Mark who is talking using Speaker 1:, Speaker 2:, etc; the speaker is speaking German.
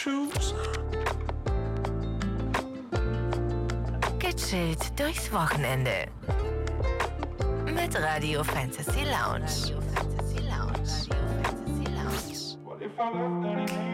Speaker 1: shoes.
Speaker 2: Gechillt durchs Wochenende. Mit Radio Fantasy Lounge.
Speaker 1: What if I left